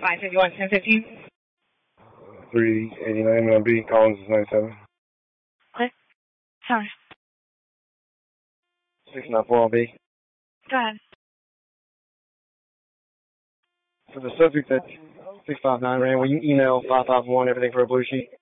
551 1015. 389 on B, Collins is 97. Okay. Sorry. 694 on B. Go ahead. For the subject that 659 ran, will you email 5001 everything for a blue sheet?